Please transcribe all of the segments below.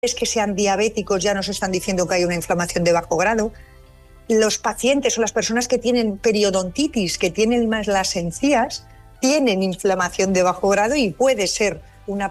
que sean diabéticos ya nos están diciendo que hay una inflamación de bajo grado. Los pacientes o las personas que tienen periodontitis, que tienen más las encías, tienen inflamación de bajo grado y pueden ser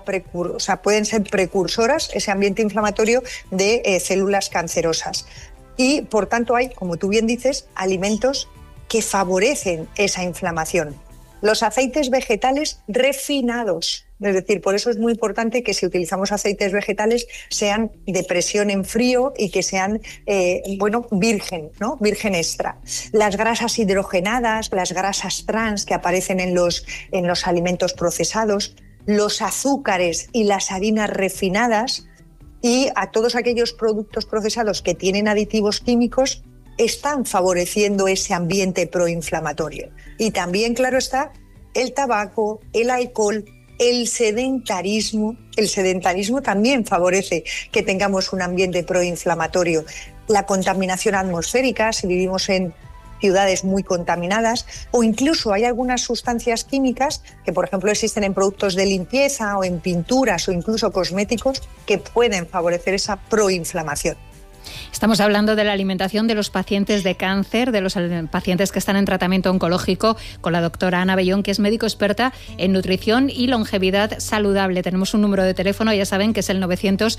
precursoras, ese ambiente inflamatorio, de células cancerosas. Y, por tanto, hay, como tú bien dices, alimentos que favorecen esa inflamación. Los aceites vegetales refinados, es decir, por eso es muy importante que si utilizamos aceites vegetales sean de presión en frío y que sean, virgen, ¿no? Virgen extra. Las grasas hidrogenadas, las grasas trans que aparecen en los alimentos procesados, los azúcares y las harinas refinadas y a todos aquellos productos procesados que tienen aditivos químicos están favoreciendo ese ambiente proinflamatorio. Y también, claro está, el tabaco, el alcohol, el sedentarismo. El sedentarismo también favorece que tengamos un ambiente proinflamatorio. La contaminación atmosférica, si vivimos en ciudades muy contaminadas, o incluso hay algunas sustancias químicas que, por ejemplo, existen en productos de limpieza o en pinturas o incluso cosméticos que pueden favorecer esa proinflamación. Estamos hablando de la alimentación de los pacientes de cáncer, de los pacientes que están en tratamiento oncológico, con la doctora Ana Bellón, que es médico experta en nutrición y longevidad saludable. Tenemos un número de teléfono, ya saben, que es el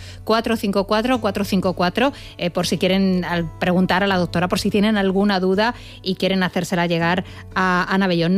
900-454-454, por si quieren preguntar a la doctora, por si tienen alguna duda y quieren hacérsela llegar a Ana Bellón.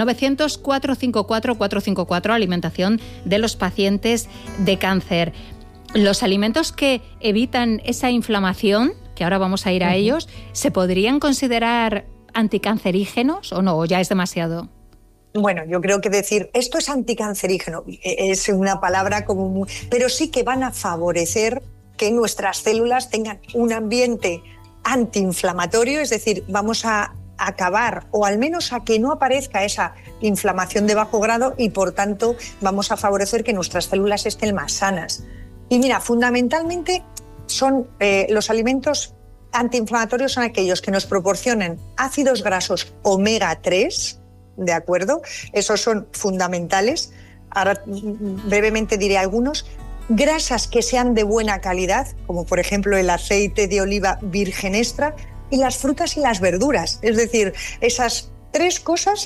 900-454-454, alimentación de los pacientes de cáncer. Los alimentos que evitan esa inflamación, que ahora vamos a ir a ellos, ¿se podrían considerar anticancerígenos o no? ¿O ya es demasiado? Bueno, yo creo que decir esto es anticancerígeno es una palabra como muy... Pero sí que van a favorecer que nuestras células tengan un ambiente antiinflamatorio, es decir, vamos a acabar o al menos a que no aparezca esa inflamación de bajo grado y, por tanto, vamos a favorecer que nuestras células estén más sanas. Y mira, fundamentalmente son los alimentos antiinflamatorios son aquellos que nos proporcionan ácidos grasos omega 3, ¿de acuerdo? Esos son fundamentales. Ahora brevemente diré algunos. Grasas que sean de buena calidad, como por ejemplo el aceite de oliva virgen extra, y las frutas y las verduras. Es decir, esas tres cosas,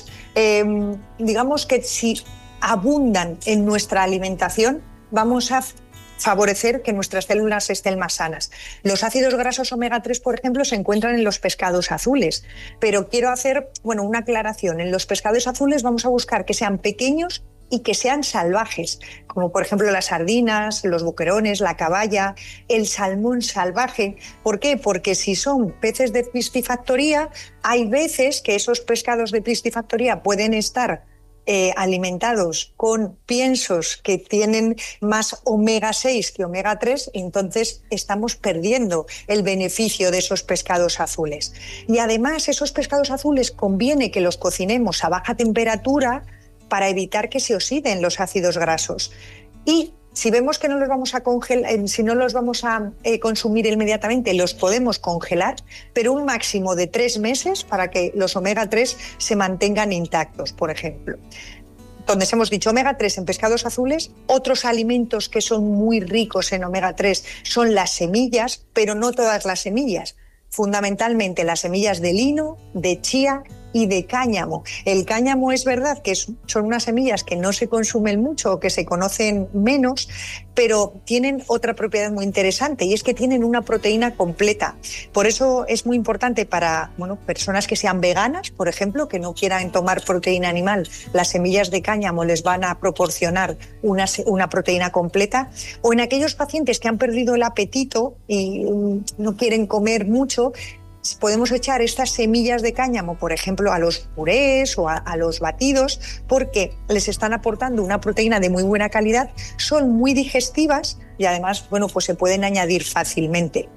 digamos que si abundan en nuestra alimentación, vamos a favorecer que nuestras células estén más sanas. Los ácidos grasos omega 3, por ejemplo, se encuentran en los pescados azules, pero quiero hacer una aclaración. En los pescados azules vamos a buscar que sean pequeños y que sean salvajes, como por ejemplo las sardinas, los boquerones, la caballa, el salmón salvaje. ¿Por qué? Porque si son peces de piscifactoría, hay veces que esos pescados de piscifactoría pueden estar alimentados con piensos que tienen más omega 6 que omega 3, entonces estamos perdiendo el beneficio de esos pescados azules. Y además esos pescados azules conviene que los cocinemos a baja temperatura para evitar que se oxiden los ácidos grasos. Y si vemos que no los vamos a congelar, si no los vamos a consumir inmediatamente, los podemos congelar, pero un máximo de 3 meses para que los omega 3 se mantengan intactos, por ejemplo. Entonces hemos dicho omega 3 en pescados azules. Otros alimentos que son muy ricos en omega 3 son las semillas, pero no todas las semillas. Fundamentalmente las semillas de lino, de chía y de cáñamo. El cáñamo es verdad que son unas semillas que no se consumen mucho o que se conocen menos, pero tienen otra propiedad muy interesante y es que tienen una proteína completa. Por eso es muy importante para personas que sean veganas, por ejemplo, que no quieran tomar proteína animal. Las semillas de cáñamo les van a proporcionar una proteína completa. O en aquellos pacientes que han perdido el apetito y no quieren comer mucho, podemos echar estas semillas de cáñamo, por ejemplo, a los purés o a los batidos, porque les están aportando una proteína de muy buena calidad, son muy digestivas y además, pues se pueden añadir fácilmente.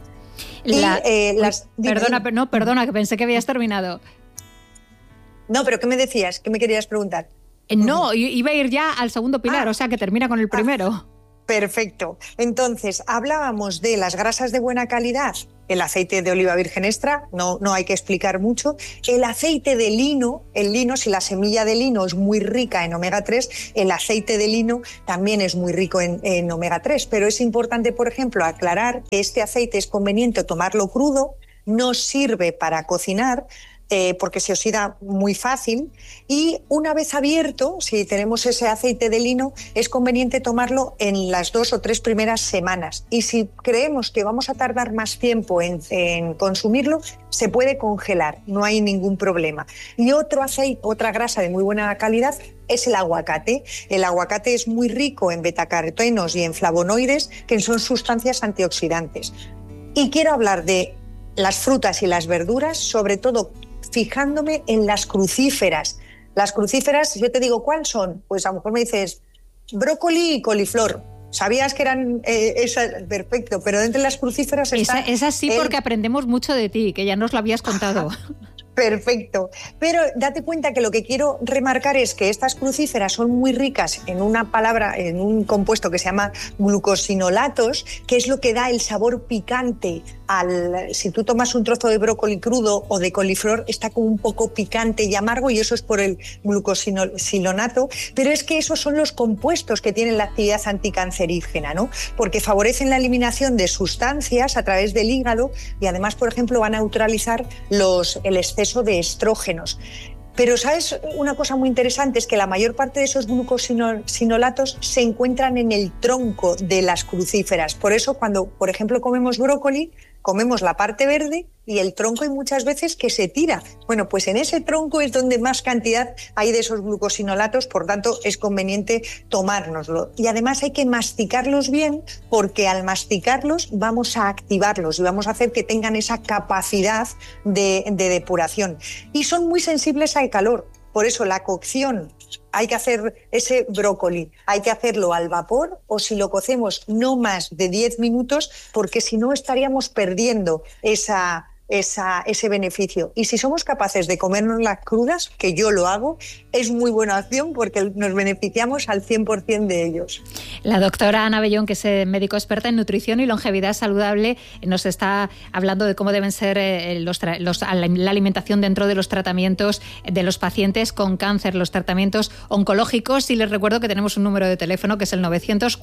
Perdona, que pensé que habías terminado. No, pero ¿qué me decías? ¿Qué me querías preguntar? No, iba a ir ya al segundo pilar, o sea que termina con el primero. Perfecto. Entonces, hablábamos de las grasas de buena calidad. El aceite de oliva virgen extra, no hay que explicar mucho. El aceite de lino, si la semilla de lino es muy rica en omega 3, el aceite de lino también es muy rico en omega 3. Pero es importante, por ejemplo, aclarar que este aceite es conveniente tomarlo crudo, no sirve para cocinar, porque se oxida muy fácil, y una vez abierto, si tenemos ese aceite de lino, es conveniente tomarlo en las 2 o 3 primeras semanas, y si creemos que vamos a tardar más tiempo en consumirlo, se puede congelar, no hay ningún problema. Y otra grasa de muy buena calidad es el aguacate. El aguacate es muy rico en betacarotenos y en flavonoides, que son sustancias antioxidantes. Y quiero hablar de las frutas y las verduras, sobre todo fijándome en las crucíferas. Las crucíferas, yo te digo, ¿cuáles son? Pues a lo mejor me dices brócoli y coliflor. ¿Sabías que eran esas? Perfecto, pero dentro de las crucíferas está... Es así porque aprendemos mucho de ti, que ya nos lo habías contado. Perfecto, pero date cuenta que lo que quiero remarcar es que estas crucíferas son muy ricas en un compuesto que se llama glucosinolatos, que es lo que da el sabor picante si tú tomas un trozo de brócoli crudo o de coliflor, está como un poco picante y amargo, y eso es por el glucosilonato, pero es que esos son los compuestos que tienen la actividad anticancerígena, ¿no? Porque favorecen la eliminación de sustancias a través del hígado y además, por ejemplo, van a neutralizar el exceso de estrógenos. Pero ¿sabes una cosa muy interesante? Es que la mayor parte de esos glucosinolatos se encuentran en el tronco de las crucíferas. Por eso cuando, por ejemplo, comemos brócoli, comemos la parte verde y el tronco hay muchas veces que se tira. Bueno, pues en ese tronco es donde más cantidad hay de esos glucosinolatos, por tanto es conveniente tomárnoslo. Y además hay que masticarlos bien, porque al masticarlos vamos a activarlos y vamos a hacer que tengan esa capacidad de depuración. Y son muy sensibles al calor. Por eso la cocción, hay que hacer ese brócoli, hay que hacerlo al vapor, o si lo cocemos no más de 10 minutos, porque si no estaríamos perdiendo ese beneficio. Y si somos capaces de comernos las crudas, que yo lo hago, es muy buena opción porque nos beneficiamos al 100% de ellos. La doctora Ana Bellón, que es médico experta en nutrición y longevidad saludable, nos está hablando de cómo deben ser la alimentación dentro de los tratamientos de los pacientes con cáncer, los tratamientos oncológicos. Y les recuerdo que tenemos un número de teléfono que es el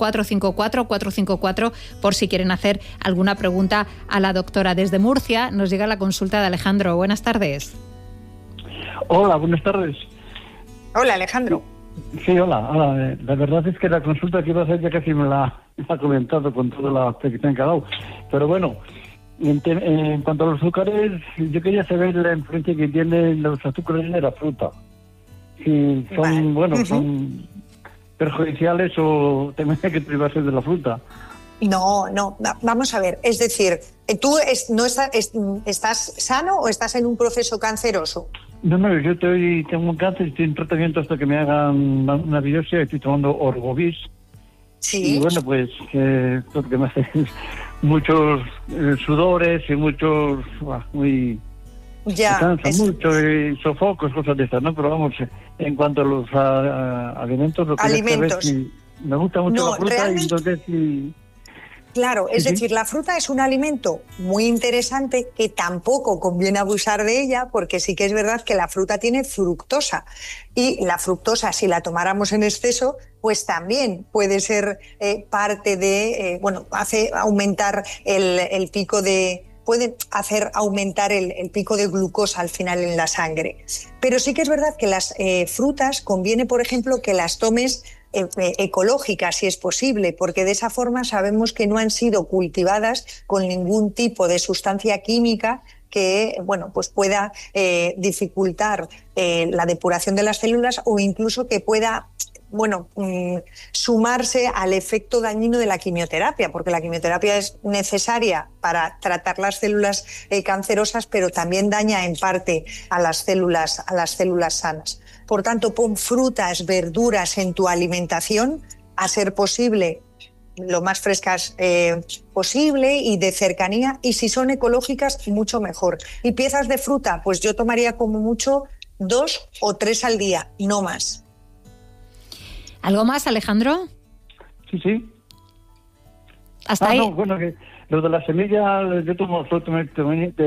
900-454-454 por si quieren hacer alguna pregunta a la doctora. Desde Murcia nos llega la consulta de Alejandro. Buenas tardes. Hola, buenas tardes. Hola, Alejandro. Sí, hola. La verdad es que la consulta que iba a hacer ya casi me la ha comentado con toda la explicación que ha dado. Pero bueno, en cuanto a los azúcares, yo quería saber la influencia que tienen los azúcares en la fruta. Si son, son perjudiciales o tengo que privarse de la fruta. No, vamos a ver, es decir, ¿tú estás sano o estás en un proceso canceroso? No, yo tengo un cáncer, estoy en tratamiento hasta que me hagan una biopsia, estoy tomando Orgovis. Sí. Y bueno, pues lo que me hace es muchos sudores y muchos, muy... Ya. Cansa mucho y sofocos, cosas de estas, ¿no? Pero vamos, en cuanto a los alimentos, lo que alimentos. Me gusta mucho la fruta, realmente... y entonces sí... Claro, es decir, la fruta es un alimento muy interesante que tampoco conviene abusar de ella, porque sí que es verdad que la fruta tiene fructosa, y la fructosa, si la tomáramos en exceso, pues también puede ser parte de, hace aumentar el pico de... puede hacer aumentar el pico de glucosa al final en la sangre. Pero sí que es verdad que las frutas conviene, por ejemplo, que las tomes ecológicas, si es posible, porque de esa forma sabemos que no han sido cultivadas con ningún tipo de sustancia química que pues pueda dificultar la depuración de las células, o incluso que pueda sumarse al efecto dañino de la quimioterapia, porque la quimioterapia es necesaria para tratar las células cancerosas, pero también daña en parte a las células sanas. Por tanto, pon frutas, verduras en tu alimentación, a ser posible lo más frescas posible y de cercanía, y si son ecológicas, mucho mejor. Y piezas de fruta, pues yo tomaría como mucho 2 o 3 al día, no más. ¿Algo más, Alejandro? Sí. Hasta ahí. No, bueno, que lo de las semillas, yo tomo absolutamente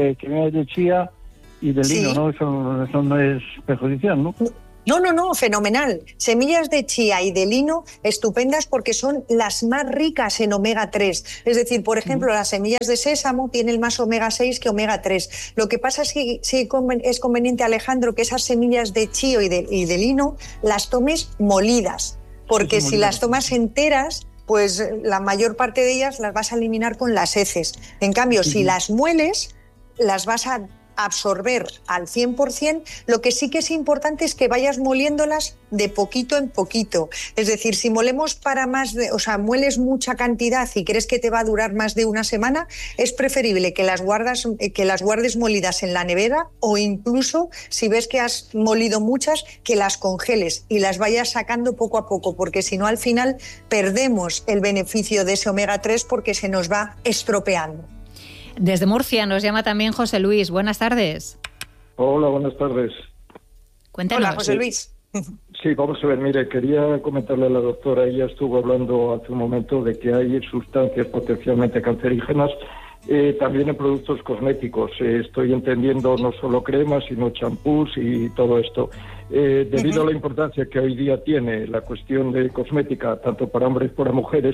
de chía y de lino, ¿no? Eso no es perjudicial, ¿no? No, fenomenal. Semillas de chía y de lino estupendas porque son las más ricas en omega 3. Es decir, por ejemplo, las semillas de sésamo tienen más omega 6 que omega 3. Lo que pasa es que sí es conveniente, Alejandro, que esas semillas de chío y de lino las tomes molidas, porque si las tomas enteras, pues la mayor parte de ellas las vas a eliminar con las heces. En cambio, si las mueles, las vas a absorber al 100%. Lo que sí que es importante es que vayas moliéndolas de poquito en poquito. Es decir, si molemos para mueles mucha cantidad y crees que te va a durar más de una semana, es preferible que las guardes molidas en la nevera, o incluso, si ves que has molido muchas, que las congeles y las vayas sacando poco a poco, porque si no, al final perdemos el beneficio de ese omega 3 porque se nos va estropeando. Desde Murcia nos llama también José Luis. Buenas tardes. Hola, buenas tardes. Cuéntanos. Hola, José Luis. Sí, vamos a ver, mire, quería comentarle a la doctora, ella estuvo hablando hace un momento de que hay sustancias potencialmente cancerígenas también en productos cosméticos. Estoy entendiendo no solo cremas, sino champús y todo esto. Debido a la importancia que hoy día tiene la cuestión de cosmética, tanto para hombres como para mujeres,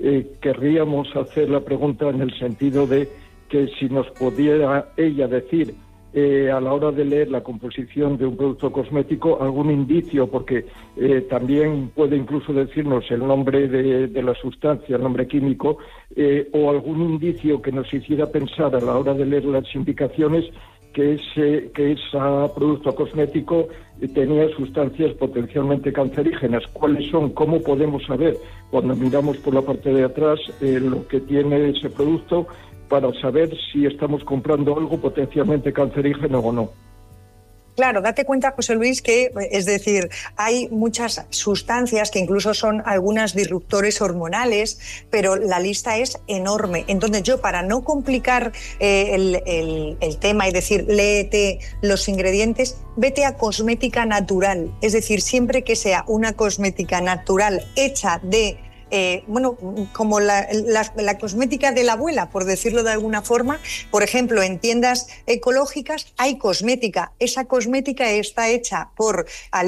querríamos hacer la pregunta en el sentido de que si nos pudiera ella decir a la hora de leer la composición de un producto cosmético algún indicio, porque también puede incluso decirnos el nombre de la sustancia, el nombre químico, o algún indicio que nos hiciera pensar a la hora de leer las indicaciones que ese producto cosmético tenía sustancias potencialmente cancerígenas. ¿Cuáles son? ¿Cómo podemos saber cuando miramos por la parte de atrás lo que tiene ese producto, para saber si estamos comprando algo potencialmente cancerígeno o no? Claro, date cuenta, José Luis, que, es decir, hay muchas sustancias que incluso son algunas disruptores hormonales, pero la lista es enorme. Entonces yo, para no complicar el tema y decir, léete los ingredientes, vete a cosmética natural. Es decir, siempre que sea una cosmética natural hecha de como la cosmética de la abuela, por decirlo de alguna forma. Por ejemplo, en tiendas ecológicas hay cosmética. Esa cosmética está hecha por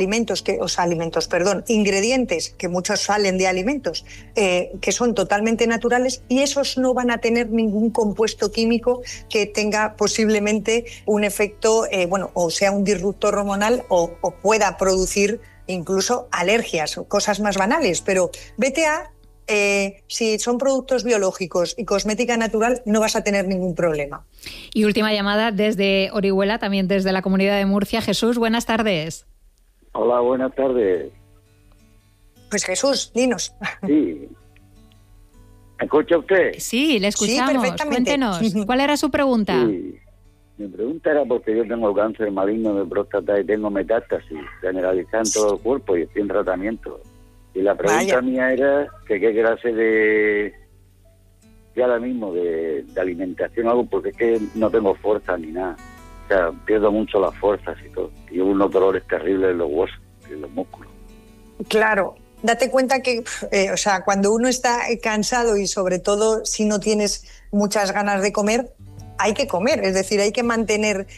ingredientes, que muchos salen de alimentos, que son totalmente naturales, y esos no van a tener ningún compuesto químico que tenga posiblemente un efecto, o sea un disruptor hormonal o pueda producir incluso alergias o cosas más banales. Pero vete si son productos biológicos y cosmética natural, no vas a tener ningún problema. Y última llamada desde Orihuela, también desde la Comunidad de Murcia. Jesús, buenas tardes. Hola, buenas tardes. Pues Jesús, dinos. Sí. ¿Me escucha usted? Sí, le escuchamos. Sí, perfectamente. Cuéntenos, ¿cuál era su pregunta? Sí. Mi pregunta era porque yo tengo cáncer maligno de próstata y tengo metástasis generalizada en todo el cuerpo y estoy en tratamiento. Y la pregunta mía era que qué clase de ahora mismo de alimentación hago, porque es que no tengo fuerza ni nada. O sea, pierdo mucho las fuerzas y todo. Y unos dolores terribles en los huesos y en los músculos. Claro. Date cuenta que, cuando uno está cansado y sobre todo si no tienes muchas ganas de comer, hay que comer, es decir, hay que mantener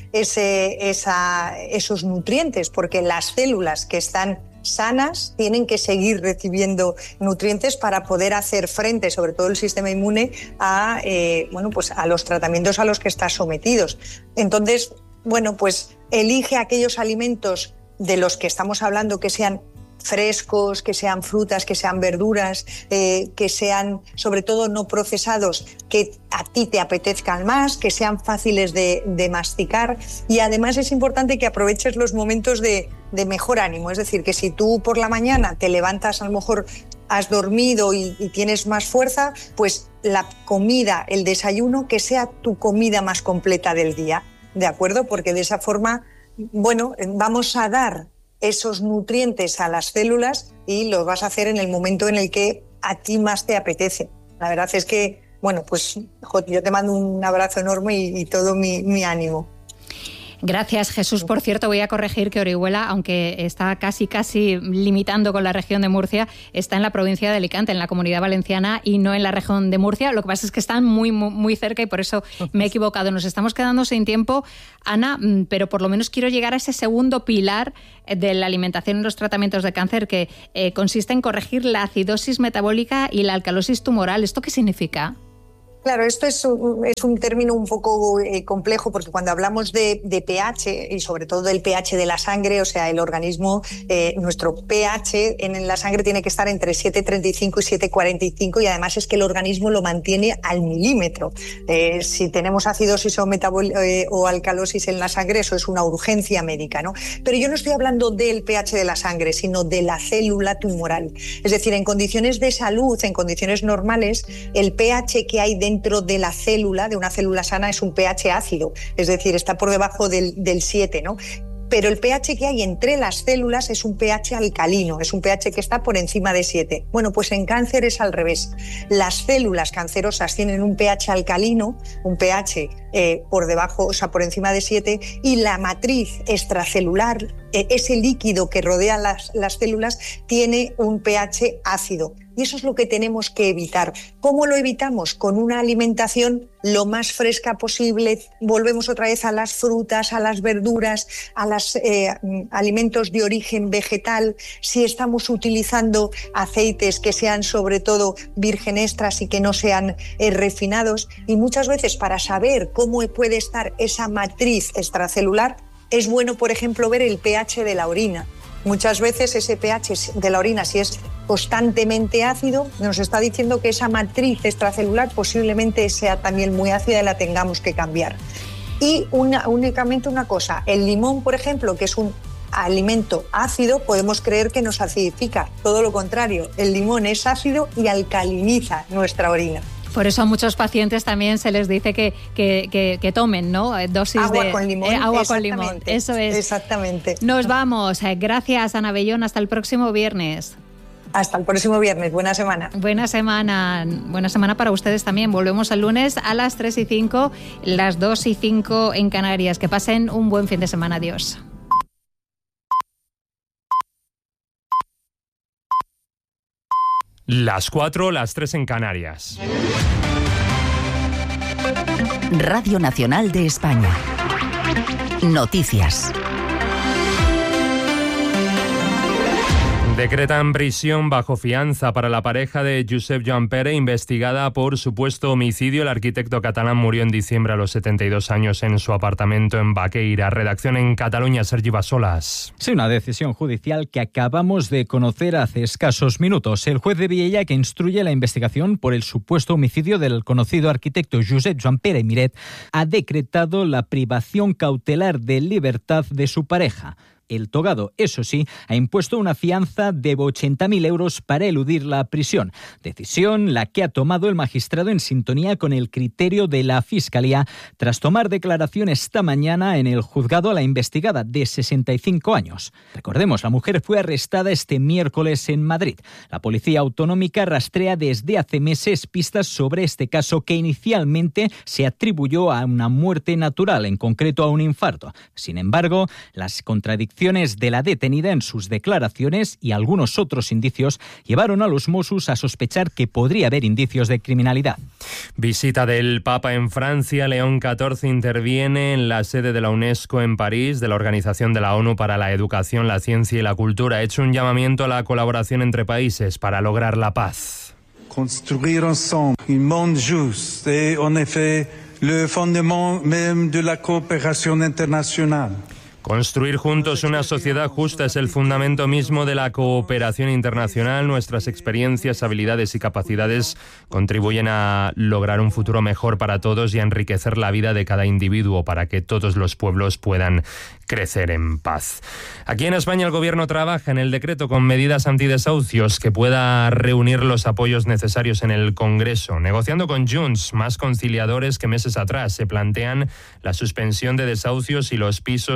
esos nutrientes, porque las células que están sanas tienen que seguir recibiendo nutrientes para poder hacer frente, sobre todo el sistema inmune, a los tratamientos a los que estás sometidos. Entonces, elige aquellos alimentos de los que estamos hablando que sean frescos, que sean frutas, que sean verduras, que sean sobre todo no procesados, que a ti te apetezcan más, que sean fáciles de masticar. Y además es importante que aproveches los momentos de mejor ánimo, es decir, que si tú por la mañana te levantas, a lo mejor has dormido y tienes más fuerza, pues la comida, el desayuno, que sea tu comida más completa del día, ¿de acuerdo? Porque de esa forma, vamos a dar esos nutrientes a las células y los vas a hacer en el momento en el que a ti más te apetece. La verdad es que, yo te mando un abrazo enorme y todo mi ánimo. Gracias, Jesús. Por cierto, voy a corregir que Orihuela, aunque está casi limitando con la región de Murcia, está en la provincia de Alicante, en la Comunidad Valenciana, y no en la región de Murcia. Lo que pasa es que están muy, muy, muy cerca y por eso me he equivocado. Nos estamos quedando sin tiempo, Ana, pero por lo menos quiero llegar a ese segundo pilar de la alimentación en los tratamientos de cáncer, que consiste en corregir la acidosis metabólica y la alcalosis tumoral. ¿Esto qué significa? Claro, esto es un término un poco complejo, porque cuando hablamos de pH y sobre todo del pH de la sangre, o sea, el organismo, nuestro pH en la sangre tiene que estar entre 7,35 y 7,45 y además es que el organismo lo mantiene al milímetro. Si tenemos acidosis o alcalosis en la sangre, eso es una urgencia médica, ¿no? Pero yo no estoy hablando del pH de la sangre, sino de la célula tumoral. Es decir, en condiciones de salud, en condiciones normales, el pH que hay dentro de la célula, de una célula sana, es un pH ácido, es decir, está por debajo del 7, ¿no? Pero el pH que hay entre las células es un pH alcalino, es un pH que está por encima de 7. Bueno, pues en cáncer es al revés. Las células cancerosas tienen un pH alcalino, un pH por debajo, o sea, por encima de 7, y la matriz extracelular, ese líquido que rodea las células, tiene un pH ácido. Y eso es lo que tenemos que evitar. ¿Cómo lo evitamos? Con una alimentación lo más fresca posible. Volvemos otra vez a las frutas, a las verduras, a los alimentos de origen vegetal. Si estamos utilizando aceites que sean sobre todo virgen extras y que no sean refinados. Y muchas veces, para saber cómo puede estar esa matriz extracelular, es bueno, por ejemplo, ver el pH de la orina. Muchas veces ese pH de la orina, si es constantemente ácido, nos está diciendo que esa matriz extracelular posiblemente sea también muy ácida y la tengamos que cambiar. Y únicamente una cosa, el limón, por ejemplo, que es un alimento ácido, podemos creer que nos acidifica. Todo lo contrario, el limón es ácido y alcaliniza nuestra orina. Por eso a muchos pacientes también se les dice que tomen, ¿no? Dosis agua de con limón. Agua con limón, eso es. Exactamente. Nos vamos. Gracias, Ana Bellón. Hasta el próximo viernes. Hasta el próximo viernes. Buena semana. Buena semana para ustedes también. Volvemos el lunes a las 3:05, las 2:05 en Canarias. Que pasen un buen fin de semana. Adiós. Las 4, las 3 en Canarias. Radio Nacional de España. Noticias. Decretan prisión bajo fianza para la pareja de Josep Joan Pere, investigada por supuesto homicidio. El arquitecto catalán murió en diciembre a los 72 años en su apartamento en Baqueira. Redacción en Cataluña, Sergi Bassolas. Sí, una decisión judicial que acabamos de conocer hace escasos minutos. El juez de Viella, que instruye la investigación por el supuesto homicidio del conocido arquitecto Josep Joan Pere Miret, ha decretado la privación cautelar de libertad de su pareja. El togado, eso sí, ha impuesto una fianza de 80.000 euros para eludir la prisión. Decisión la que ha tomado el magistrado en sintonía con el criterio de la Fiscalía tras tomar declaración esta mañana en el juzgado a la investigada de 65 años. Recordemos, la mujer fue arrestada este miércoles en Madrid. La Policía Autonómica rastrea desde hace meses pistas sobre este caso que inicialmente se atribuyó a una muerte natural, en concreto a un infarto. Sin embargo, las contradicciones de la detenida en sus declaraciones y algunos otros indicios llevaron a los Mossos a sospechar que podría haber indicios de criminalidad. Visita del Papa en Francia. León XIV interviene en la sede de la UNESCO en París, de la Organización de la ONU para la Educación, la Ciencia y la Cultura. Ha hecho un llamamiento a la colaboración entre países para lograr la paz. Construire ensemble un monde juste est en effet le fondement même de la coopération internationale. Construir juntos una sociedad justa es el fundamento mismo de la cooperación internacional. Nuestras experiencias, habilidades y capacidades contribuyen a lograr un futuro mejor para todos y a enriquecer la vida de cada individuo para que todos los pueblos puedan crecer en paz. Aquí en España el Gobierno trabaja en el decreto con medidas antidesahucios que pueda reunir los apoyos necesarios en el Congreso. Negociando con Junts, más conciliadores que meses atrás, se plantean la suspensión de desahucios si los pisos son propiedad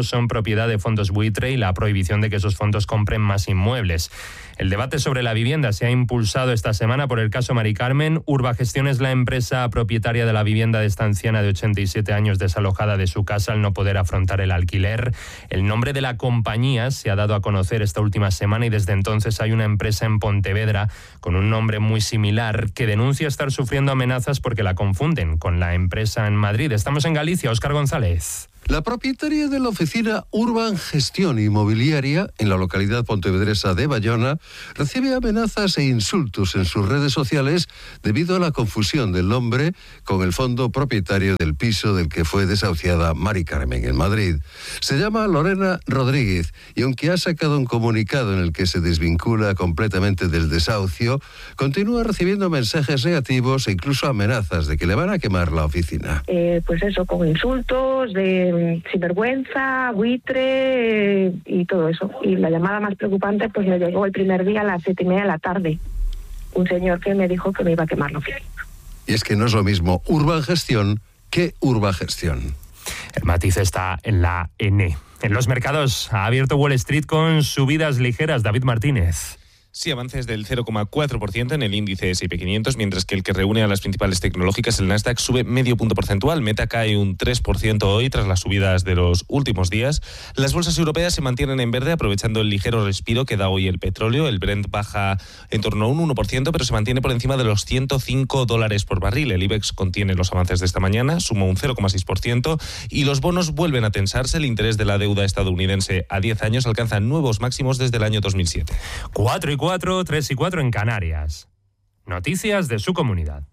propiedad de fondos buitre y la prohibición de que esos fondos compren más inmuebles. El debate sobre la vivienda se ha impulsado esta semana por el caso Mari Carmen. Urbagestión es la empresa propietaria de la vivienda de esta anciana de 87 años desalojada de su casa al no poder afrontar el alquiler. El nombre de la compañía se ha dado a conocer esta última semana y desde entonces hay una empresa en Pontevedra con un nombre muy similar que denuncia estar sufriendo amenazas porque la confunden con la empresa en Madrid. Estamos en Galicia. Óscar González. La propietaria de la oficina Urban Gestión Inmobiliaria en la localidad pontevedresa de Bayona recibe amenazas e insultos en sus redes sociales debido a la confusión del nombre con el fondo propietario del piso del que fue desahuciada Mari Carmen en Madrid. Se llama Lorena Rodríguez y aunque ha sacado un comunicado en el que se desvincula completamente del desahucio, continúa recibiendo mensajes negativos e incluso amenazas de que le van a quemar la oficina. Pues eso, con insultos de sinvergüenza, buitre y todo eso. Y la llamada más preocupante pues me llegó el primer día a las 7:30 de la tarde. Un señor que me dijo que me iba a quemar la oficina. Y es que no es lo mismo Urban Gestión que Urbagestión. El matiz está en la N. En los mercados ha abierto Wall Street con subidas ligeras. David Martínez. Sí, avances del 0,4% en el índice S&P 500, mientras que el que reúne a las principales tecnológicas, el Nasdaq, sube medio punto porcentual. Meta cae un 3% hoy tras las subidas de los últimos días. Las bolsas europeas se mantienen en verde aprovechando el ligero respiro que da hoy el petróleo. El Brent baja en torno a un 1%, pero se mantiene por encima de los $105 por barril. El IBEX contiene los avances de esta mañana, suma un 0,6% y los bonos vuelven a tensarse. El interés de la deuda estadounidense a 10 años alcanza nuevos máximos desde el año 2007. 3 y 4 en Canarias. Noticias de su comunidad.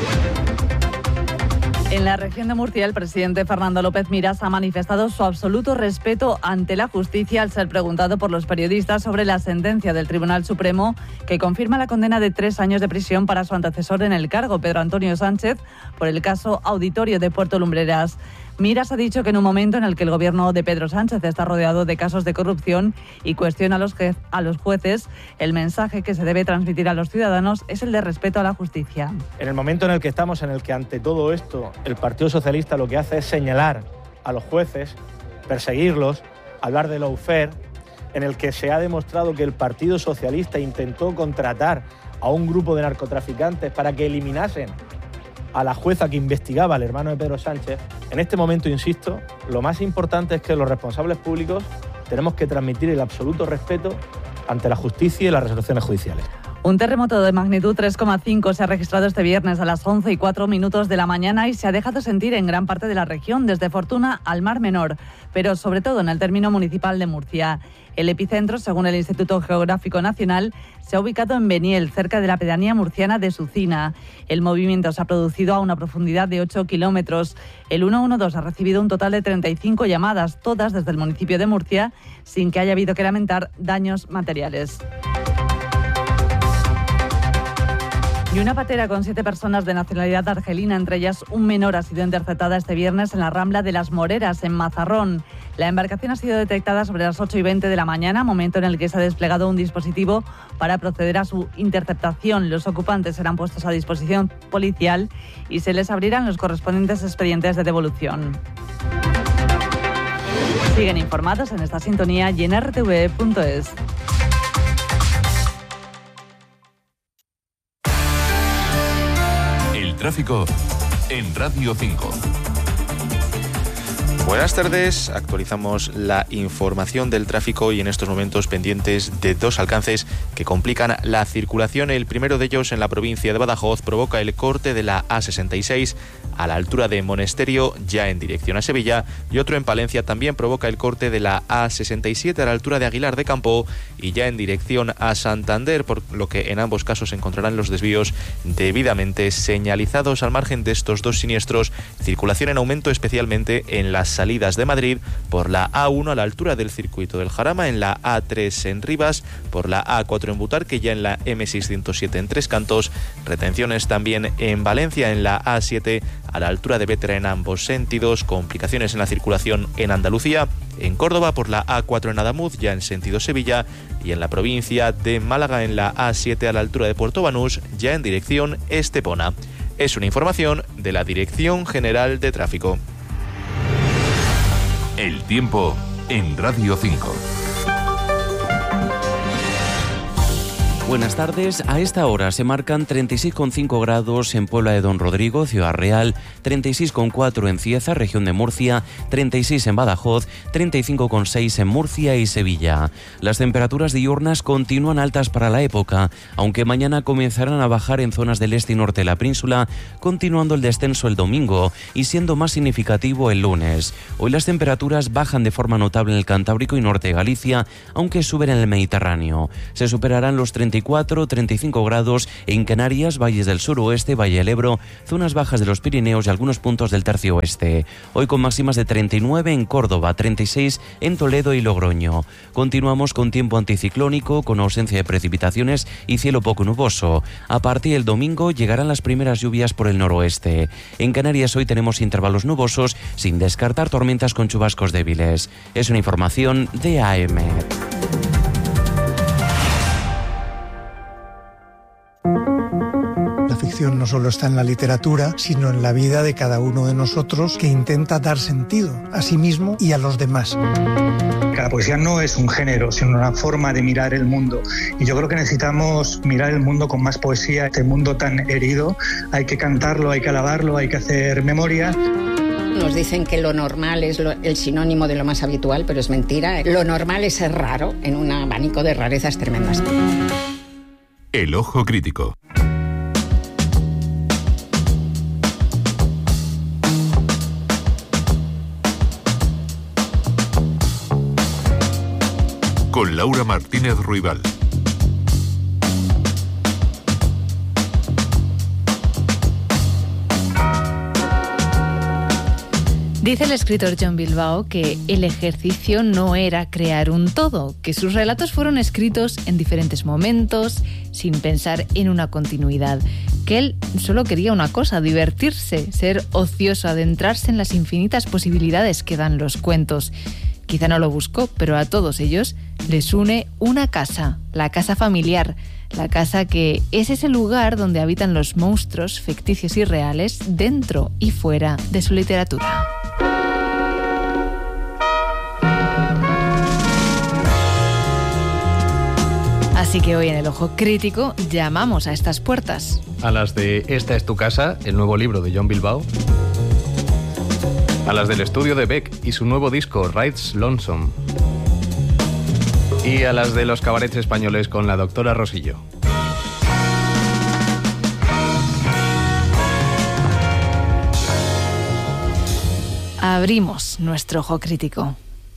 En la región de Murcia, el presidente Fernando López Miras ha manifestado su absoluto respeto ante la justicia al ser preguntado por los periodistas sobre la sentencia del Tribunal Supremo que confirma la condena de 3 años de prisión para su antecesor en el cargo, Pedro Antonio Sánchez, por el caso Auditorio de Puerto Lumbreras. Miras ha dicho que en un momento en el que el gobierno de Pedro Sánchez está rodeado de casos de corrupción y cuestiona a los jueces, el mensaje que se debe transmitir a los ciudadanos es el de respeto a la justicia. En el momento en el que estamos, en el que ante todo esto el Partido Socialista lo que hace es señalar a los jueces, perseguirlos, hablar de lawfare, en el que se ha demostrado que el Partido Socialista intentó contratar a un grupo de narcotraficantes para que eliminasen a la jueza que investigaba al hermano de Pedro Sánchez. En este momento, insisto, lo más importante es que los responsables públicos tenemos que transmitir el absoluto respeto ante la justicia y las resoluciones judiciales. Un terremoto de magnitud 3,5 se ha registrado este viernes a las 11:04 de la mañana y se ha dejado sentir en gran parte de la región, desde Fortuna al Mar Menor, pero sobre todo en el término municipal de Murcia. El epicentro, según el Instituto Geográfico Nacional, se ha ubicado en Beniel, cerca de la pedanía murciana de Sucina. El movimiento se ha producido a una profundidad de 8 kilómetros. El 112 ha recibido un total de 35 llamadas, todas desde el municipio de Murcia, sin que haya habido que lamentar daños materiales. Y una patera con 7 personas de nacionalidad argelina, entre ellas un menor, ha sido interceptada este viernes en la Rambla de las Moreras, en Mazarrón. La embarcación ha sido detectada sobre las 8:20 de la mañana, momento en el que se ha desplegado un dispositivo para proceder a su interceptación. Los ocupantes serán puestos a disposición policial y se les abrirán los correspondientes expedientes de devolución. Siguen informados en esta sintonía y en rtv.es. Tráfico en Radio 5. Buenas tardes, actualizamos la información del tráfico y en estos momentos pendientes de 2 alcances que complican la circulación. El primero de ellos en la provincia de Badajoz provoca el corte de la A66 a la altura de Monesterio, ya en dirección a Sevilla, y otro en Palencia también provoca el corte de la A67 a la altura de Aguilar de Campo y ya en dirección a Santander, por lo que en ambos casos se encontrarán los desvíos debidamente señalizados. Al margen de estos 2 siniestros, circulación en aumento especialmente en las salidas de Madrid por la A1 a la altura del circuito del Jarama, en la A3 en Rivas, por la A4 en Butarque, ya en la M607 en Tres Cantos, retenciones también en Valencia en la A7 a la altura de Bétera en ambos sentidos, complicaciones en la circulación en Andalucía, en Córdoba por la A4 en Adamuz, ya en sentido Sevilla, y en la provincia de Málaga en la A7 a la altura de Puerto Banús, ya en dirección Estepona. Es una información de la Dirección General de Tráfico. El tiempo en Radio 5. Buenas tardes. A esta hora se marcan 36,5 grados en Puebla de Don Rodrigo, Ciudad Real, 36,4 en Cieza, región de Murcia, 36 en Badajoz, 35,6 en Murcia y Sevilla. Las temperaturas diurnas continúan altas para la época, aunque mañana comenzarán a bajar en zonas del este y norte de la península, continuando el descenso el domingo y siendo más significativo el lunes. Hoy las temperaturas bajan de forma notable en el Cantábrico y norte de Galicia, aunque suben en el Mediterráneo. Se superarán los 34-35 grados en Canarias, valles del suroeste, Valle del Ebro, zonas bajas de los Pirineos y algunos puntos del tercio oeste. Hoy con máximas de 39 en Córdoba, 36 en Toledo y Logroño. Continuamos con tiempo anticiclónico, con ausencia de precipitaciones y cielo poco nuboso. A partir del domingo llegarán las primeras lluvias por el noroeste. En Canarias hoy tenemos intervalos nubosos, sin descartar tormentas con chubascos débiles. Es una información de AM. La ficción no solo está en la literatura, sino en la vida de cada uno de nosotros, que intenta dar sentido a sí mismo y a los demás. La poesía no es un género, sino una forma de mirar el mundo. Y yo creo que necesitamos mirar el mundo con más poesía. Este mundo tan herido, hay que cantarlo, hay que alabarlo, hay que hacer memoria. Nos dicen que lo normal es el sinónimo de lo más habitual, pero es mentira. Lo normal es ser raro en un abanico de rarezas tremendas. El ojo crítico. Con Laura Martínez Ruibal. Dice el escritor John Bilbao que el ejercicio no era crear un todo, que sus relatos fueron escritos en diferentes momentos, sin pensar en una continuidad, que él solo quería una cosa, divertirse, ser ocioso, adentrarse en las infinitas posibilidades que dan los cuentos. Quizá no lo buscó, pero a todos ellos les une una casa, la casa familiar, la casa que es ese lugar donde habitan los monstruos ficticios y reales dentro y fuera de su literatura. Así que hoy en El Ojo Crítico llamamos a estas puertas. A las de Esta es tu casa, el nuevo libro de John Bilbao. A las del estudio de Beck y su nuevo disco, Rides Lonesome. Y a las de los cabarets españoles con la doctora Rosillo. Abrimos nuestro Ojo Crítico.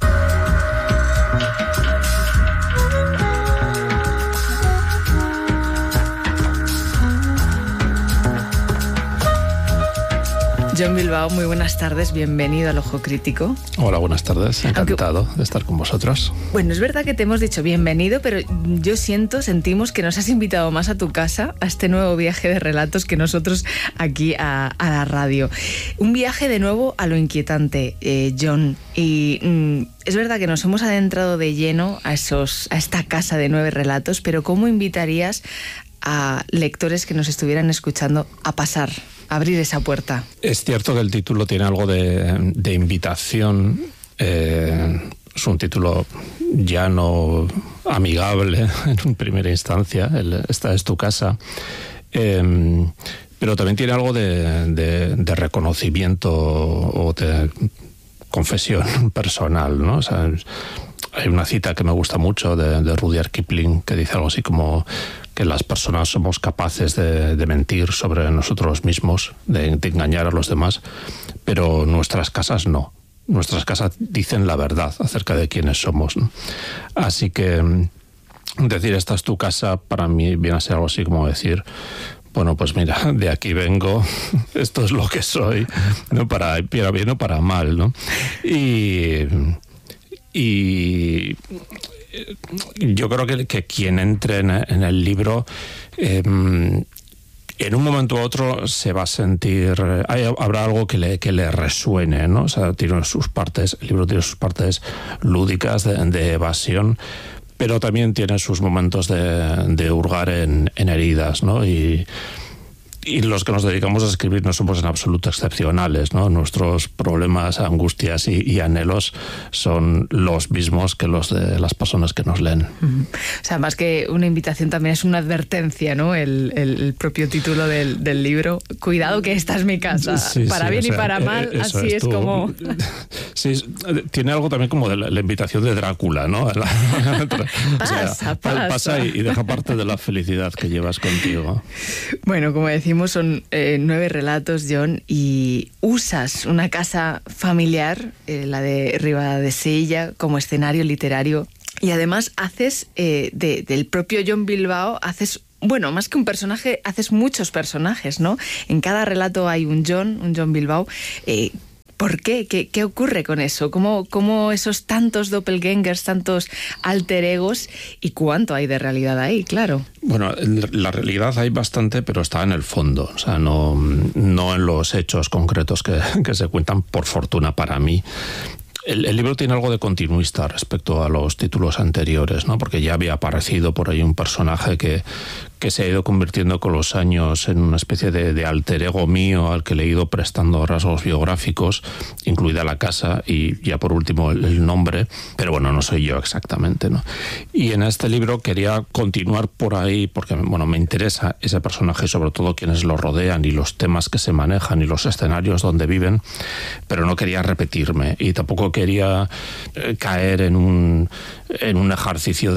John Bilbao, muy buenas tardes, bienvenido al Ojo Crítico. Hola, buenas tardes, encantado de estar con vosotros. Bueno, es verdad que te hemos dicho bienvenido, pero yo sentimos que nos has invitado más a tu casa, a este nuevo viaje de relatos que nosotros aquí a la radio. Un viaje de nuevo a lo inquietante, John, y es verdad que nos hemos adentrado de lleno a esta casa de 9 relatos, pero ¿cómo invitarías a lectores que nos estuvieran escuchando a pasar, a abrir esa puerta? Es cierto que el título tiene algo de invitación. Es un título llano, amigable en primera instancia. Esta es tu casa. Pero también tiene algo de reconocimiento o de confesión personal, ¿no? O sea, hay una cita que me gusta mucho de Rudyard Kipling que dice algo así como que las personas somos capaces de mentir sobre nosotros mismos, de engañar a los demás, pero nuestras casas no. Nuestras casas dicen la verdad acerca de quiénes somos, ¿no? Así que decir esta es tu casa para mí viene a ser algo así como decir, bueno, pues mira, de aquí vengo, esto es lo que soy, no para bien o para mal, ¿no? Y yo creo que quien entre en el libro en un momento u otro se va a sentir, habrá algo que le resuene, ¿no? O sea, tiene sus partes, el libro tiene sus partes lúdicas de evasión, pero también tiene sus momentos de hurgar en heridas, ¿no? Y Y los que nos dedicamos a escribir no somos en absoluto excepcionales, ¿no? Nuestros problemas, angustias y anhelos son los mismos que los de las personas que nos leen. O sea, más que una invitación también es una advertencia, ¿no? El propio título del libro. Cuidado que esta es mi casa. Sí, para bien y para mal, así es como... Sí, tiene algo también como de la invitación de Drácula, ¿no? Pasa y deja parte de la felicidad que llevas contigo. Bueno, como decimos, son 9 relatos, Jon, y usas una casa familiar, la de Ribadesella, como escenario literario, y además haces del propio Jon Bilbao, bueno, más que un personaje, haces muchos personajes, ¿no? En cada relato hay un Jon Bilbao. ¿Por qué? ¿Qué ocurre con eso? ¿Cómo esos tantos doppelgangers, tantos alter egos, y cuánto hay de realidad ahí, claro? Bueno, la realidad hay bastante, pero está en el fondo, o sea, no en los hechos concretos que se cuentan, por fortuna para mí. El libro tiene algo de continuista respecto a los títulos anteriores, ¿no? Porque ya había aparecido por ahí un personaje que se ha ido convirtiendo con los años en una especie de alter ego mío al que le he ido prestando rasgos biográficos, incluida la casa y ya por último el nombre, pero bueno, no soy yo exactamente, ¿no? Y en este libro quería continuar por ahí porque, bueno, me interesa ese personaje y sobre todo quienes lo rodean y los temas que se manejan y los escenarios donde viven, pero no quería repetirme y tampoco quería caer en un ejercicio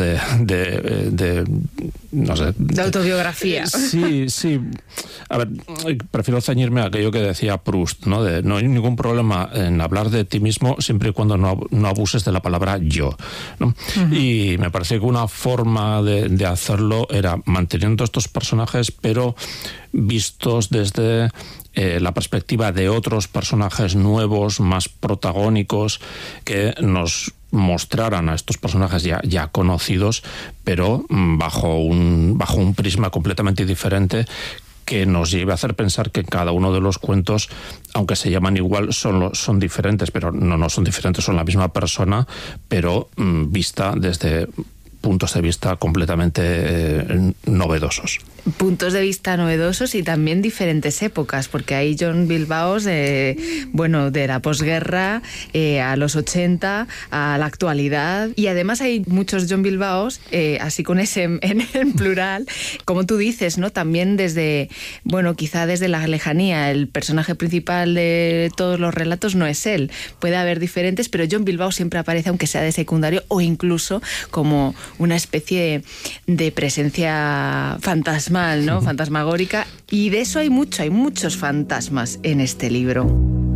de no sé, de autobiografía. Sí. A ver, prefiero ceñirme a aquello que decía Proust, ¿no? No hay ningún problema en hablar de ti mismo siempre y cuando no abuses de la palabra yo, ¿no? Uh-huh. Y me parecía que una forma de hacerlo era manteniendo estos personajes, pero vistos desde la perspectiva de otros personajes nuevos, más protagónicos, que nos mostraran a estos personajes ya conocidos, pero bajo un prisma completamente diferente que nos lleve a hacer pensar que cada uno de los cuentos, aunque se llaman igual, son diferentes, pero no son diferentes, son la misma persona, pero vista desde puntos de vista completamente novedosos. Puntos de vista novedosos y también diferentes épocas, porque hay Jon Bilbaos de la posguerra a los 80, a la actualidad, y además hay muchos Jon Bilbaos, así con ese en plural, como tú dices, ¿no? También desde, quizá desde la lejanía, el personaje principal de todos los relatos no es él, puede haber diferentes, pero Jon Bilbao siempre aparece, aunque sea de secundario, o incluso como una especie de presencia fantasmal, ¿no? Fantasmagórica, y de eso hay muchos fantasmas en este libro.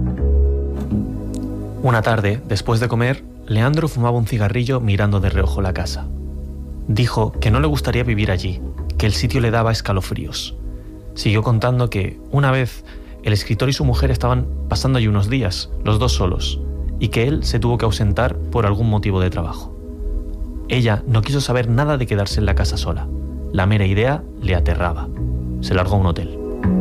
Una tarde, después de comer, Leandro fumaba un cigarrillo mirando de reojo la casa. Dijo que no le gustaría vivir allí, que el sitio le daba escalofríos. Siguió contando que, una vez, el escritor y su mujer estaban pasando allí unos días, los dos solos, y que él se tuvo que ausentar por algún motivo de trabajo. Ella no quiso saber nada de quedarse en la casa sola. La mera idea le aterraba. Se largó a un hotel.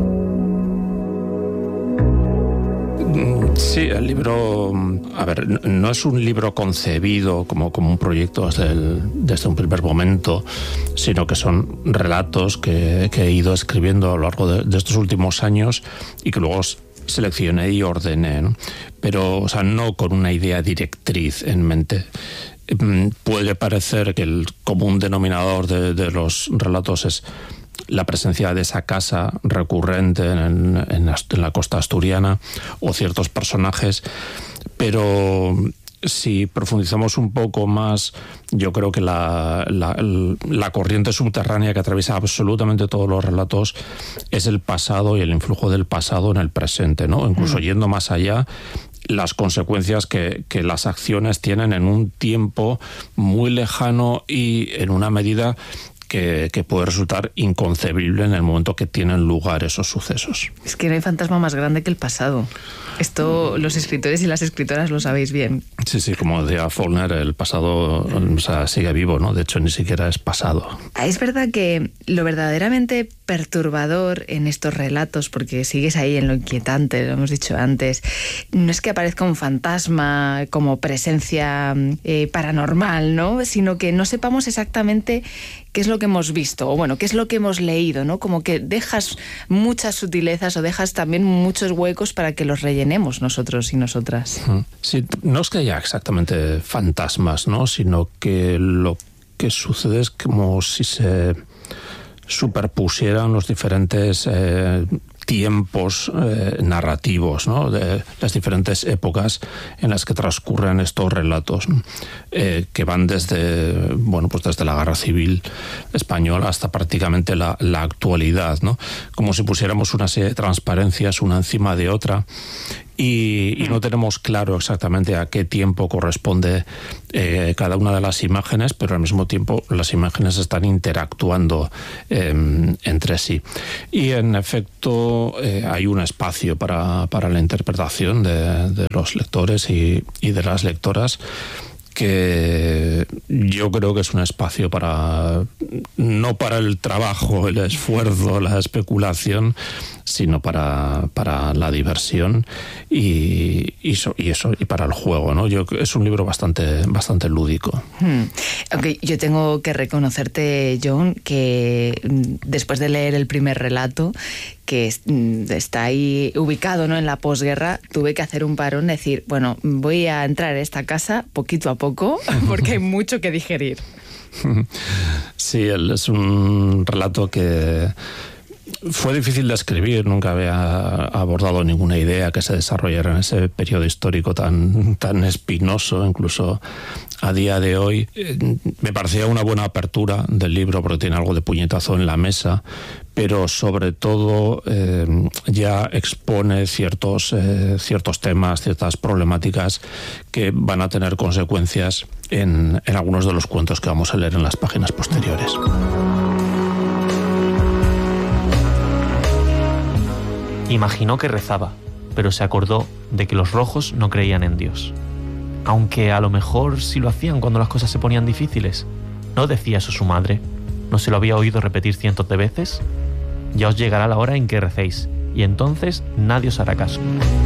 Sí, el libro, no es un libro concebido como un proyecto desde un primer momento, sino que son relatos que he ido escribiendo a lo largo de estos últimos años y que luego seleccioné y ordené, ¿no? Pero, no con una idea directriz en mente. Puede parecer que el común denominador de los relatos es la presencia de esa casa recurrente en la costa asturiana o ciertos personajes, pero si profundizamos un poco más, yo creo que la corriente subterránea que atraviesa absolutamente todos los relatos es el pasado y el influjo del pasado en el presente, ¿no? Incluso yendo más allá, las consecuencias que las acciones tienen en un tiempo muy lejano y en una medida que puede resultar inconcebible en el momento que tienen lugar esos sucesos. Es que no hay fantasma más grande que el pasado. Esto los escritores y las escritoras lo sabéis bien. Sí, como decía Faulkner, el pasado sigue vivo, ¿no? De hecho, ni siquiera es pasado. Es verdad que lo verdaderamente perturbador en estos relatos, porque sigues ahí en lo inquietante, lo hemos dicho antes, no es que aparezca un fantasma como presencia paranormal, ¿no? Sino que no sepamos exactamente qué es lo que que hemos visto? O bueno, ¿qué es lo que hemos leído? ¿No? Como que dejas muchas sutilezas o dejas también muchos huecos para que los rellenemos nosotros y nosotras. Sí, no es que haya exactamente fantasmas, ¿no? Sino que lo que sucede es como si se superpusieran los diferentes tiempos narrativos, ¿no? De las diferentes épocas en las que transcurren estos relatos, que van desde, bueno, pues desde la Guerra Civil Española hasta prácticamente la actualidad, ¿no? Como si pusiéramos una serie de transparencias una encima de otra y no tenemos claro exactamente a qué tiempo corresponde cada una de las imágenes, pero al mismo tiempo las imágenes están interactuando entre sí. Y en efecto hay un espacio para la interpretación de los lectores y de las lectoras, que yo creo que es un espacio no para el trabajo, el esfuerzo, la especulación, sino para la diversión y para el juego, ¿no? Es un libro bastante lúdico. Okay, yo tengo que reconocerte, Jon, que después de leer el primer relato, que está ahí ubicado, ¿no?, en la posguerra, tuve que hacer un parón, decir, bueno, voy a entrar en esta casa poquito a poco, porque hay mucho que digerir. Sí, es un relato que fue difícil de escribir, nunca había abordado ninguna idea que se desarrollara en ese periodo histórico tan espinoso, incluso a día de hoy. Me parecía una buena apertura del libro porque tiene algo de puñetazo en la mesa, pero sobre todo ya expone ciertos temas, ciertas problemáticas que van a tener consecuencias en algunos de los cuentos que vamos a leer en las páginas posteriores. Imaginó que rezaba, pero se acordó de que los rojos no creían en Dios. Aunque a lo mejor sí lo hacían cuando las cosas se ponían difíciles. ¿No decía eso su madre? ¿No se lo había oído repetir cientos de veces? Ya os llegará la hora en que recéis, y entonces nadie os hará caso.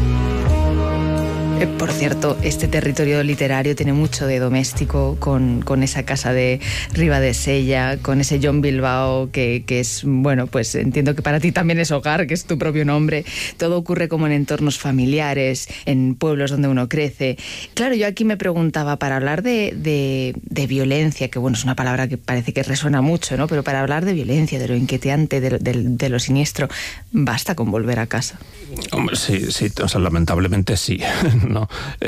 Por cierto, este territorio literario tiene mucho de doméstico, con esa casa de Ribadesella, con ese Jon Bilbao que es, bueno, pues entiendo que para ti también es hogar, que es tu propio nombre. Todo ocurre como en entornos familiares, en pueblos donde uno crece. Claro, yo aquí me preguntaba, para hablar de violencia, que bueno, es una palabra que parece que resuena mucho, ¿no? Pero para hablar de violencia, de lo inquietante, de lo siniestro, ¿basta con volver a casa? Hombre, sí, o sea, lamentablemente sí, ¿no?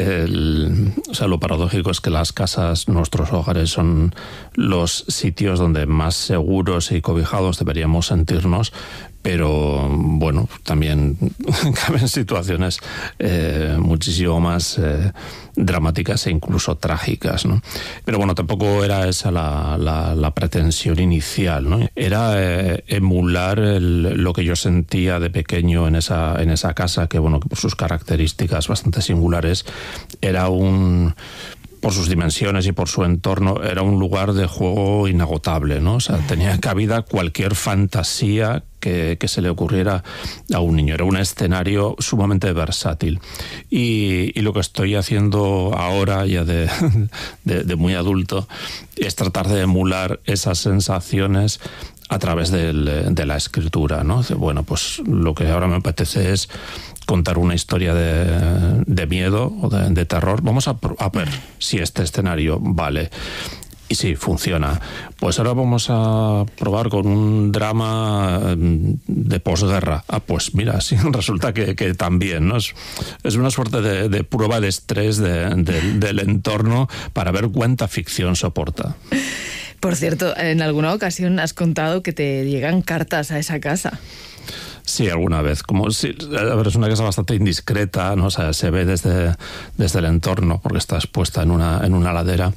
O sea, lo paradójico es que las casas, nuestros hogares, son los sitios donde más seguros y cobijados deberíamos sentirnos, pero bueno, también caben situaciones muchísimo más dramáticas e incluso trágicas, ¿no? Pero bueno, tampoco era esa la pretensión inicial, ¿no? Era emular lo que yo sentía de pequeño en esa casa, que bueno, que por sus características bastante singulares era por sus dimensiones y por su entorno, era un lugar de juego inagotable, ¿no? O sea, tenía cabida cualquier fantasía que se le ocurriera a un niño. Era un escenario sumamente versátil. Y lo que estoy haciendo ahora, ya de muy adulto, es tratar de emular esas sensaciones a través de la escritura, ¿no? Bueno, pues lo que ahora me apetece es contar una historia de miedo o de terror. Vamos a ver si este escenario vale. Y sí, funciona. Pues ahora vamos a probar con un drama de posguerra. Pues mira, sí, resulta que también, ¿no? Es una suerte de prueba de estrés del entorno para ver cuánta ficción soporta. Por cierto, en alguna ocasión has contado que te llegan cartas a esa casa. Sí, alguna vez. Es una casa bastante indiscreta, ¿no? O sea, se ve desde el entorno porque está expuesta en una ladera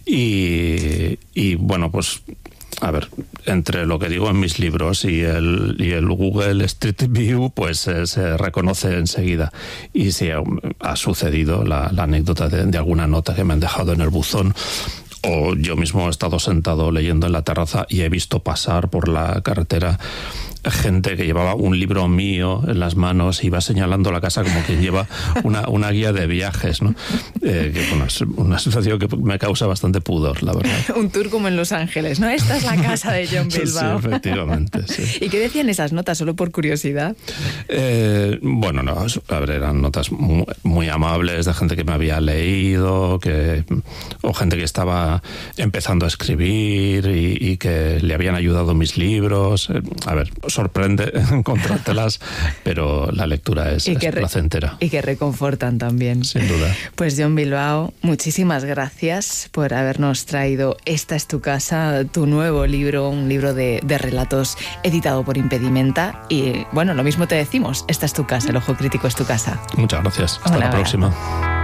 y bueno, pues a ver, entre lo que digo en mis libros y el Google Street View, pues se reconoce enseguida. Y sí, ha sucedido la anécdota de alguna nota que me han dejado en el buzón. O yo mismo he estado sentado leyendo en la terraza y he visto pasar por la carretera gente que llevaba un libro mío en las manos y iba señalando la casa como quien lleva una guía de viajes, ¿no? Que bueno, es una situación que me causa bastante pudor, la verdad. Un tour como en Los Ángeles, ¿no? Esta es la casa de John Bilbao. Sí, efectivamente, sí. ¿Y qué decían esas notas, solo por curiosidad? Bueno, no, a ver, eran notas muy amables de gente que me había leído, o gente que estaba empezando a escribir y que le habían ayudado mis libros. A ver, sorprende encontrártelas, pero la lectura es placentera. Y que reconfortan también. Sin duda. Pues John Bilbao, muchísimas gracias por habernos traído Esta es tu casa, tu nuevo libro, un libro de relatos editado por Impedimenta. Y bueno, lo mismo te decimos, esta es tu casa, el ojo crítico es tu casa. Muchas gracias. Hasta la próxima.